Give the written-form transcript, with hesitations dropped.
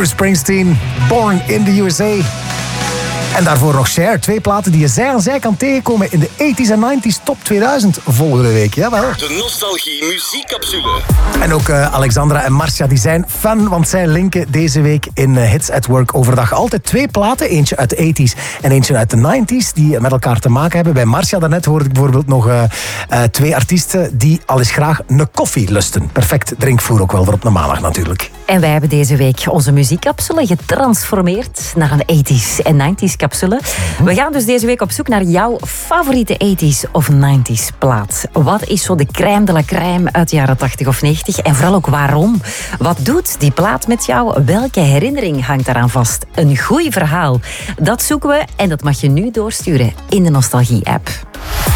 Bruce Springsteen, Born in the USA. En daarvoor nog Cher. 2 platen die je zij aan zij kan tegenkomen in de 80s en 90s Top 2000 volgende week. Jawel. De Nostalgie Muziekcapsule. En ook Alexandra en Marcia die zijn fan, want zij linken deze week in Hits at Work overdag altijd 2 platen. Eentje uit de 80s en eentje uit de 90s die met elkaar te maken hebben. Bij Marcia daarnet hoorde ik bijvoorbeeld nog 2 artiesten die al eens graag een koffie lusten. Perfect drinkvoer ook wel voor op een maandag natuurlijk. En wij hebben deze week onze muziekcapsule getransformeerd naar een 80s en 90s capsule. We gaan dus deze week op zoek naar jouw favoriete 80s of 90s plaat. Wat is zo de crème de la crème uit de jaren 80 of 90? En vooral ook waarom? Wat doet die plaat met jou? Welke herinnering hangt daaraan vast? Een goed verhaal. Dat zoeken we en dat mag je nu doorsturen in de Nostalgie-app.